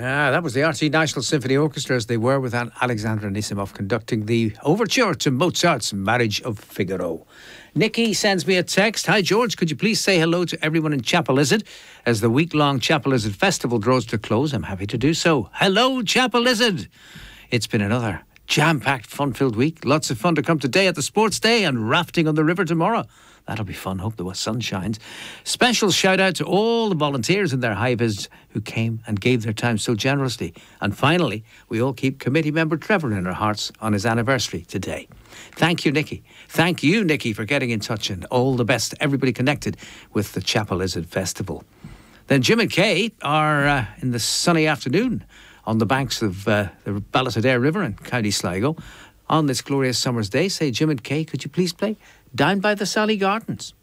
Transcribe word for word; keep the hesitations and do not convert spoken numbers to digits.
Ah, that was the R T E National Symphony Orchestra as they were with Alexander Anisimov conducting the overture to Mozart's Marriage of Figaro. Nikki sends me a text. Hi George, could you please say hello to everyone in Chapel Lizard as the week-long Chapel Lizard Festival draws to a close? I'm happy to do so. Hello Chapel Lizard. It's been another jam-packed, fun-filled week. Lots of fun to come today at the Sports Day and rafting on the river tomorrow. That'll be fun. Hope the sun shines. Special shout out to all the volunteers in their high-vis who came and gave their time so generously. And finally, we all keep committee member Trevor in our hearts on his anniversary today. Thank you, Nikki. Thank you, Nikki, for getting in touch, and all the best to everybody connected with the Chapel Lizard Festival. Then Jim and Kay are uh, in the sunny afternoon on the banks of uh, the Ballastadair River in County Sligo. On this glorious summer's day, say Jim and Kay, could you please play Down by the Sally Gardens?